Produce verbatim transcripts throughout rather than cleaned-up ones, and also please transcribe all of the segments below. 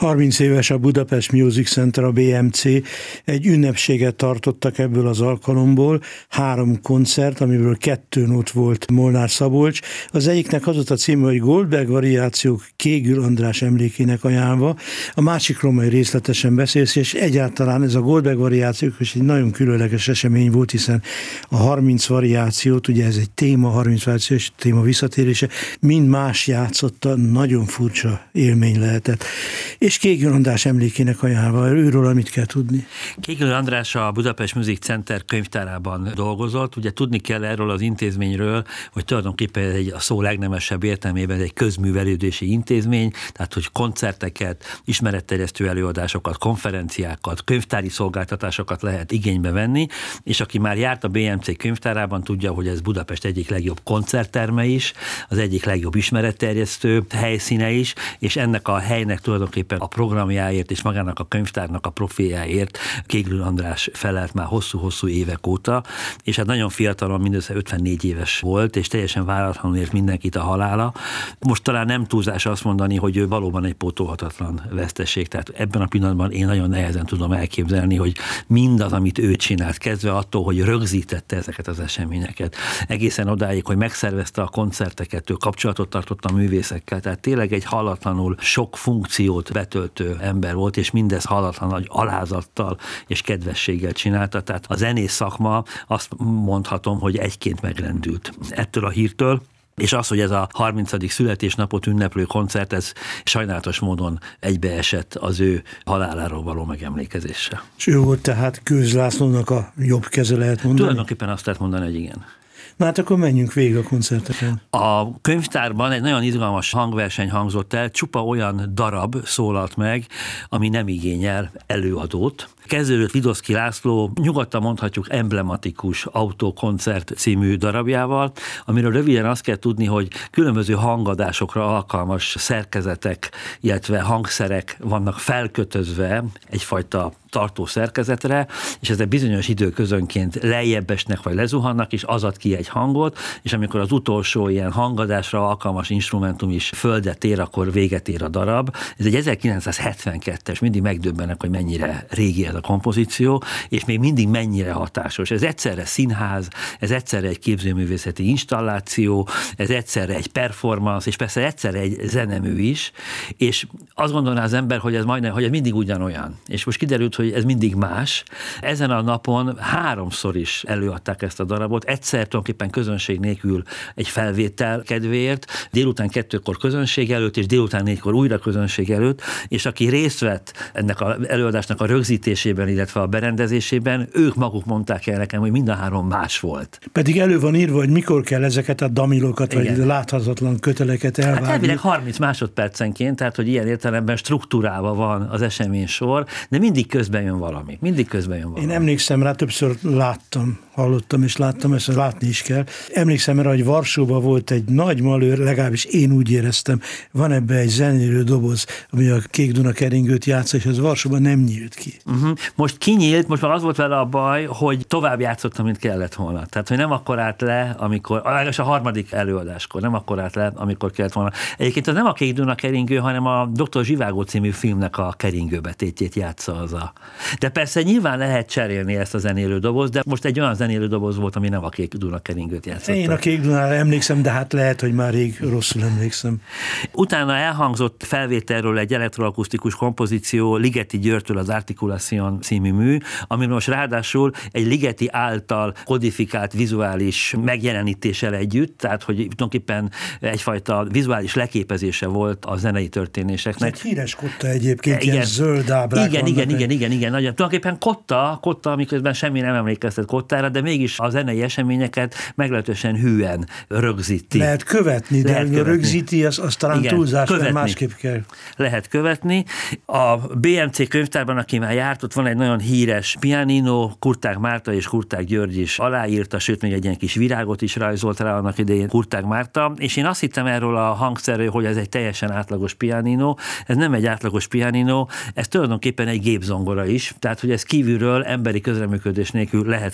harminc éves a Budapest Music Center, a bé em cé. Egy ünnepséget tartottak ebből az alkalomból, három koncert, amiből kettőn ott volt Molnár Szabolcs. Az egyiknek az volt a címe, hogy Goldberg variációk Kégül András emlékének ajánlva, a másikról majd részletesen beszélsz, és egyáltalán ez a Goldberg variációk is egy nagyon különleges esemény volt, hiszen a harminc variációt, ugye ez egy téma, harminc variációs téma visszatérése, mind más játszotta, nagyon furcsa élmény lehetett. És Kégül András emlékének ajánlva, őről amit kell tudni. Kégül András a Budapest Music Center könyvtárában dolgozott. Ugye tudni kell erről az intézményről, hogy tulajdonképpen egy, a szó legnemesebb értelmében egy közművelődési intézmény, tehát hogy koncerteket, ismeretterjesztő előadásokat, konferenciákat, könyvtári szolgáltatásokat lehet igénybe venni, és aki már járt a bé em cé könyvtárában, tudja, hogy ez Budapest egyik legjobb koncertterme is, az egyik legjobb ismeretterjesztő helyszíne is, és ennek a helynek tulajdonképpen a programjáért és magának a könyvtárnak a profiljáért Kégül András felelt már hosszú-hosszú évek óta, és hát nagyon fiatalon, mindössze ötvennégy éves volt, és teljesen váratlanul ért mindenkit a halála. Most talán nem túlzás azt mondani, hogy ő valóban egy pótolhatatlan veszteség, tehát ebben a pillanatban én nagyon nehezen tudom elképzelni, hogy mindaz, amit ő csinált, kezdve attól, hogy rögzítette ezeket az eseményeket, egészen odáig, hogy megszervezte a koncerteket, ő kapcsolatot tartott a művészekkel, tehát tényleg egy hallatlanul sok funkciót betöltő ember volt, és mindez hallatlan nagy alázattal és kedvességgel csinálta, tehát a zenész szakma, azt mondhatom, hogy egyként megrendült ettől a hírtől. És az, hogy ez a harmincadik születésnapot ünneplő koncert, ez sajnálatos módon egybeesett az ő haláláról való megemlékezéssel. És ő volt tehát Kőz Lászlónak a jobb keze, lehet mondani? Tulajdonképpen azt lehet mondani, hogy igen. Na hát akkor menjünk végig a koncerteken. A könyvtárban egy nagyon izgalmas hangverseny hangzott el, csupa olyan darab szólalt meg, ami nem igényel előadót. Kezdődött Vidoszky László, nyugodtan mondhatjuk emblematikus autókoncert című darabjával, amiről röviden azt kell tudni, hogy különböző hangadásokra alkalmas szerkezetek, illetve hangszerek vannak felkötözve egyfajta tartó szerkezetre, és ezek bizonyos időközönként lejjebb esnek vagy lezuhannak, és az ad ki egy hangot, és amikor az utolsó ilyen hangadásra alkalmas instrumentum is földet ér, akkor véget ér a darab. Ez egy ezerkilencszázhetvenkettes, mindig megdöbbenek, hogy mennyire régi ez a kompozíció, és még mindig mennyire hatásos. Ez egyszerre színház, ez egyszerre egy képzőművészeti installáció, ez egyszerre egy performance, és persze egyszerre egy zenemű is, és azt gondolná az ember, hogy ez majdnem, hogy ez mindig ugyanolyan. És most kiderült, hogy ez mindig más. Ezen a napon háromszor is előadták ezt a darabot, egyszer tulajdonképpen közönség nélkül egy felvétel kedvéért, délután kettőkor közönség előtt, és délután négykor újra közönség előtt, és aki részt vett ennek az előadásnak a rögzítésében, illetve a berendezésében, ők maguk mondták el nekem, hogy mind a három más volt. Pedig elő van írva, hogy mikor kell ezeket a damilokat, igen, vagy láthatatlan köteleket elvágni. Hát elvileg harminc másodpercenként, tehát hogy ilyen értelemben struktúrálva van az esemény sor, de mindig közben jön valami. Mindig közben jön valami. Én emlékszem rá, többször láttam, hallottam és láttam, ezt látni is kell. Emlékszem rá, hogy Varsóban volt egy nagy malőr, legalábbis én úgy éreztem, van ebbe egy zenélő doboz, ami a Kék Duna keringőt játsza, és az Varsóban nem nyílt ki. Uh-huh. Most kinyílt, most már az volt vele a baj, hogy tovább játszottam, mint kellett volna. Tehát, hogy nem akkor állt le, amikor, legalábbis a harmadik előadáskor, nem akkor állt le, amikor kellett volna. Egyébként az nem a Kék Duna keringő, hanem a doktor Zsivágó című filmnek a keringőbetétjét játsza az a. De persze nyilván lehet cserélni ezt a zenélő doboz, de most egy olyan zenélő doboz volt, ami nem a Kék Duna keringőt játszotta. Én a Kék Dunára emlékszem, de hát lehet, hogy már rég rosszul emlékszem. Utána elhangzott felvételről egy elektroakusztikus kompozíció Ligeti Györgytől az Articulation című mű, ami most ráadásul egy Ligeti által kodifikált vizuális megjelenítéssel együtt, tehát hogy tulajdonképpen egyfajta vizuális leképezése volt a zenei történéseknek. Ez híres kotta egyébként, igen, ilyen zöld ábrák. Igen, igen, igen, igen, igen, nagyon. Tulajdonképpen kotta, kotta, amiközben semmi nem emlékeztet kottára, de mégis a zenei eseményeket meglehetősen hűen rögzíti. Lehet követni, de Lehet követni. Rögzíti, az, az talán igen, túlzás, követni. mert másképp kell. Lehet követni. A bé em cé könyvtárban, aki már járt, ott van egy nagyon híres pianino, Kurtág Márta és Kurtág György is aláírta, sőt, még egy ilyen kis virágot is rajzolt rá annak idején Kurtág Márta, és én azt hittem erről a hangszerről, hogy ez egy teljesen átlagos pianino, ez nem egy átlagos pianino, ez tulajdonképpen egy gépzongora is, tehát hogy ez kívülről emberi közreműködés nélkül lehet vezérelni,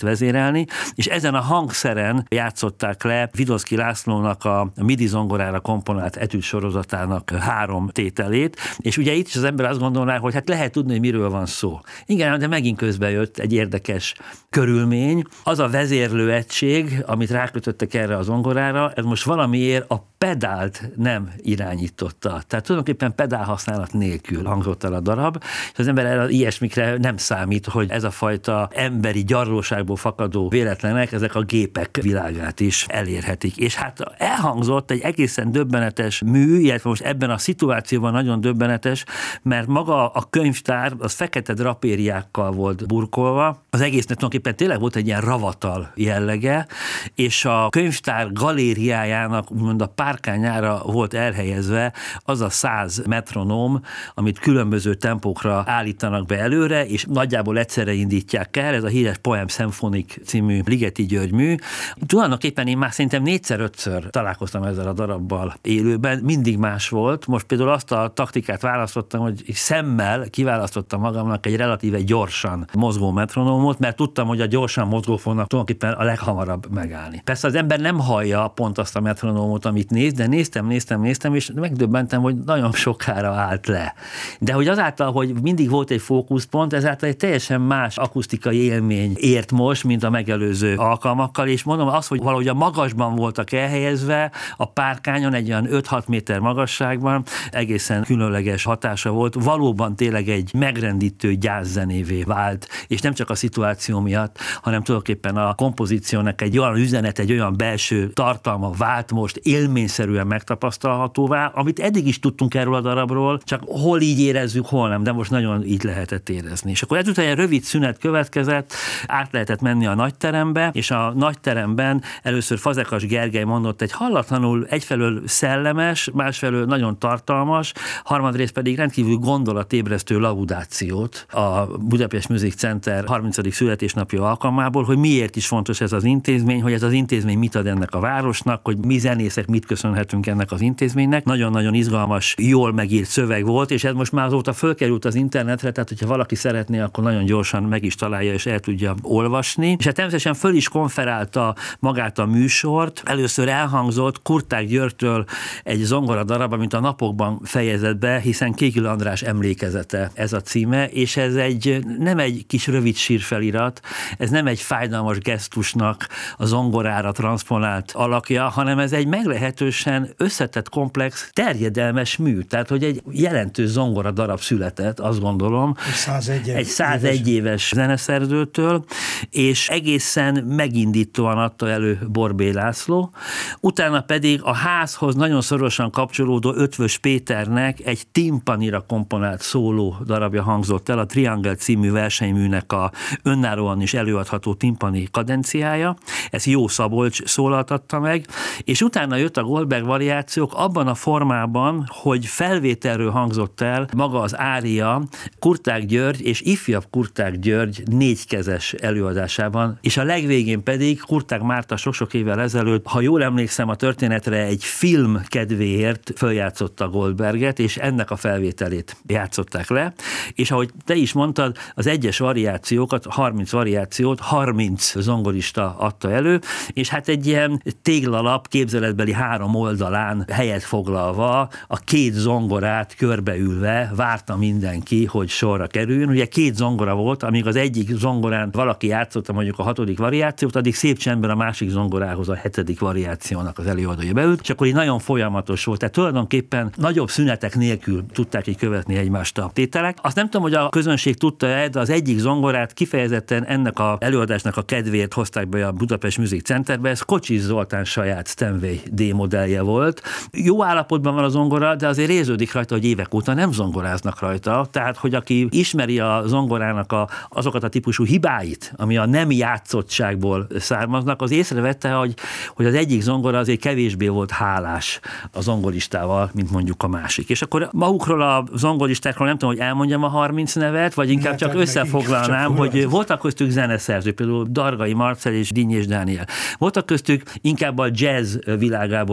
énekelni, és ezen a hangszeren játszották le Vidoszky Lászlónak a midi zongorára komponált etűd sorozatának három tételét, és ugye itt is az ember azt gondolná, hogy hát lehet tudni, hogy miről van szó. Igen, de megint közben jött egy érdekes körülmény. Az a vezérlő egység, amit rákötöttek erre a zongorára, ez most valamiért a pedált nem irányította. Tehát tulajdonképpen pedál használat nélkül hangzott el a darab, és az ember erre ilyesmikre nem számít, hogy ez a fajta emberi gyarlóságból fakadó véletlenek, ezek a gépek világát is elérhetik. És hát elhangzott egy egészen döbbenetes mű, illetve most ebben a szituációban nagyon döbbenetes, mert maga a könyvtár az fekete drapériákkal volt burkolva, az egésznek tulajdonképpen tényleg volt egy ilyen ravatal jellege, és a könyvtár galériájának úgymond a párkányára volt elhelyezve az a száz metronóm, amit különböző tempókra állítanak be előre, és nagyjából egyszerre indítják el, ez a híres Poem Symphonic című Ligeti György mű. Tulajdonképpen én már szerintem négyszer-ötször találkoztam ezzel a darabbal élőben, mindig más volt. Most például azt a taktikát választottam, hogy szemmel kiválasztottam magamnak egy relatíve gyorsan mozgó metronómot, mert tudtam, hogy a gyorsan mozgó fognak tulajdonképpen a leghamarabb megállni. Persze az ember nem hallja pont azt a metronómot, amit néz, de néztem, néztem, néztem, és megdöbbentem, hogy nagyon sokára állt le. De hogy azáltal, hogy mindig volt egy fókuszpont, ezáltal egy teljesen más akusztikai élmény ért most, mint a megelőző alkalmakkal, és mondom azt, hogy valahogy a magasban voltak elhelyezve, a párkányon egy olyan öt-hat méter magasságban, egészen különleges hatása volt, valóban tényleg egy megrendítő gyászzenévé vált, és nem csak a szituáció miatt, hanem tulajdonképpen a kompozíciónak egy olyan üzenet, egy olyan belső tartalma vált most élményszerűen megtapasztalhatóvá, amit eddig is tudtunk erről a darabról, csak hol így érezzük, hol nem, de most nagyon így lehetett érezni. És akkor ezután egy rövid szünet következett, át lehetett menni a nagyterembe, és a nagyteremben először Fazekas Gergely mondott egy hallatlanul egyfelől szellemes, másfelől nagyon tartalmas, harmadrészt pedig rendkívül gondolatébresztő laudációt a Budapest Music Center harmincadik születésnapja alkalmából, hogy miért is fontos ez az intézmény, hogy ez az intézmény mit ad ennek a városnak, hogy mi zenészek mit köszönhetünk ennek az intézménynek. Nagyon-nagyon izgalmas, jól megírt szöveg volt, és ez most már azóta fölkerült az internetre, tehát hogyha valaki szeretné, akkor nagyon gyorsan meg is találja, és el tudja olvasni. És hát természetesen föl is konferálta magát a műsort. Először elhangzott Kurták Györgytől egy zongora darab, amit a napokban fejezett be, hiszen Kékül András emlékezete ez a címe, és ez egy nem egy kis rövid sírfelirat, ez nem egy fájdalmas gesztusnak a zongorára transponált alakja, hanem ez egy meglehetősen összetett, komplex, terjedelmes mű. Tehát, hogy egy jelentős zongora darab született, azt gondolom, százegy egy százegy éves zeneszerzőtől, és egészen megindítóan adta elő Borbély László. Utána pedig a házhoz nagyon szorosan kapcsolódó Ötvös Péternek egy timpanira komponált szóló darabja hangzott el, a Triangle című versenyműnek a önállóan is előadható timpani kadenciája. Ez Jó Szabolcs szólaltatta meg, és utána jött a Goldberg variációk abban a formában, hogy felvételről hangzott el maga az ária Kurták György és ifjabb Kurták György négykezes előadásában, és a legvégén pedig Kurták Márta sok-sok évvel ezelőtt, ha jól emlékszem a történetre, egy film kedvéért följátszotta Goldberget, és ennek a felvételét játszották le, és ahogy te is mondtad, az egyes variációkat, harminc variációt harminc zongorista adta elő, és hát egy ilyen téglalap képzeletbeli három oldalán helyet foglalva, a két zongorát körbeülve várta mindenki, hogy sorra kerüljön. Ugye két zongora volt, amíg az egyik zongorán valaki játszotta mondjuk a hatodik variációt, addig szép csendben a másik zongorához a hetedik variációnak az előadója beült, és akkor így nagyon folyamatos volt. Tehát tulajdonképpen nagyobb szünetek nélkül tudták így követni egymást a tételek. Azt nem tudom, hogy a közönség tudta-e, de az egyik zongorát kifejezetten ennek az előadásnak a kedvéért hozták be a Budapest Music Centerbe, ez Kocsis Zoltán saját Steinway D modellje volt. Jó állapotban van a zongora, de azért érződik rajta, hogy évek óta nem zongoráznak rajta, tehát hogy aki ismeri a zongorának a, azokat a típusú hibáit, ami a nem játszottságból származnak, az észrevette, hogy, hogy az egyik zongora azért kevésbé volt hálás a zongoristával, mint mondjuk a másik. És akkor magukról a zongoristákról nem tudom, hogy elmondjam a harminc nevet, vagy inkább csak összefoglalnám, hogy voltak köztük zeneszerzők, például Dargai Marcell és Dinnyés Dániel. Voltak köztük inkább a jazz világából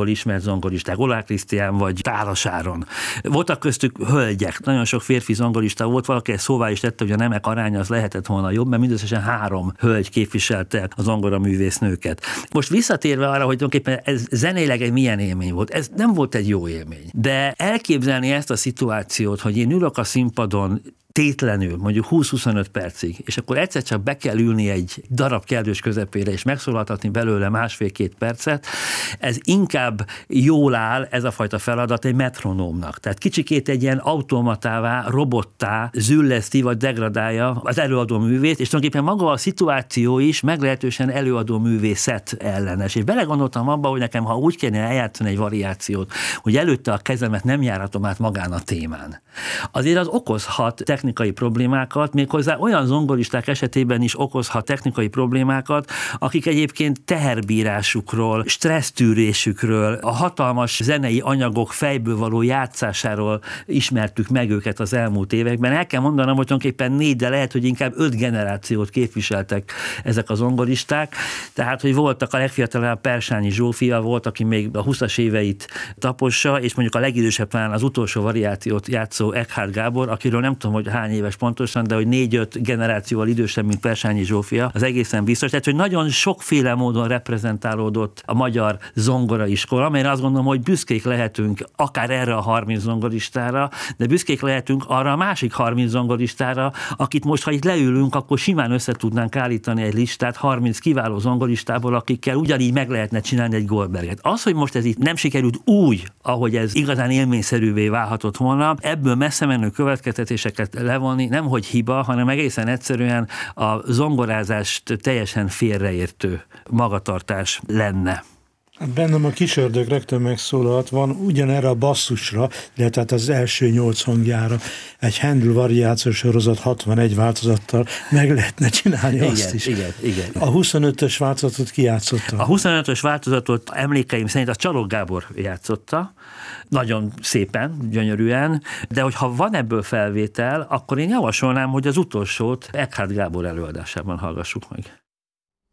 jól ismert zongoristák, Oláh Krisztián vagy Tálas Áron. Voltak köztük hölgyek, nagyon sok férfi zongorista volt, valaki ezt szóvá is tette, hogy a nemek aránya az lehetett volna jobb, mert mindösszesen három hölgy képviselte a zongoraművésznőket. Most visszatérve arra, hogy tulajdonképpen ez zeneileg egy milyen élmény volt, ez nem volt egy jó élmény. De elképzelni ezt a szituációt, hogy én ülök a színpadon tétlenül, mondjuk húsz-huszonöt percig, és akkor egyszer csak be kell ülni egy darab kérdős közepére, és megszólaltatni belőle másfél-két percet, ez inkább jól áll, ez a fajta feladat egy metronómnak. Tehát kicsikét egy ilyen automatává, robottá zülleszti, vagy degradálja az előadó művét, és tulajdonképpen maga a szituáció is meglehetősen előadó művészet ellenes. És belegondoltam abba, hogy nekem, ha úgy kéne eljátszani egy variációt, hogy előtte a kezemet nem járatom át magán a témán, azért az okozhat technikai problémákat, méghozzá olyan zongoristák esetében is okozhat technikai problémákat, akik egyébként teherbírásukról, stressztűrésükről, a hatalmas zenei anyagok fejből való játszásáról ismertük meg őket az elmúlt években. El kell mondanom, hogy tulajdonképpen négy, de lehet, hogy inkább öt generációt képviseltek ezek a zongoristák. Tehát, hogy voltak a legfiatalabb Persányi Zsófia volt, aki még a huszas éveit tapossa, és mondjuk a legidősebb talán az utolsó variációt játszó Eckhard Gábor, akiről nem tudom, hogy hány éves pontosan, de hogy négy-öt generációval idősebb, mint Persányi Zsófia, az egészen biztos. Tehát, hogy nagyon sokféle módon reprezentálódott a magyar zongoraiskola, amelyre azt gondolom, hogy büszkék lehetünk akár erre a harminc zongoristára, de büszkék lehetünk arra a másik harminc zongoristára, akit most, ha itt leülünk, akkor simán össze tudnánk állítani egy listát harminc kiváló zongoristából, akikkel ugyanígy meg lehetne csinálni egy Goldberget. Az, hogy most ez itt nem sikerült úgy, ahogy ez igazán élményszerűvé válhatott volna, ebből messze menő következtetéseket levonni, nem hogy hiba, hanem egészen egyszerűen a zongorázást teljesen félreértő magatartás lenne. Bennem a kis ördög rögtön megszólalt, van ugyanerre a basszusra, de tehát az első nyolc hangjára egy Handel variációs sorozat hatvanegy változattal meg lehetne csinálni igen, azt is. Igen, igen. A huszonötös változatot ki játszotta? A huszonötös változatot emlékeim szerint a Csalog Gábor játszotta, nagyon szépen, gyönyörűen, de hogyha van ebből felvétel, akkor én javasolnám, hogy az utolsót Eckhard Gábor előadásában hallgassuk meg.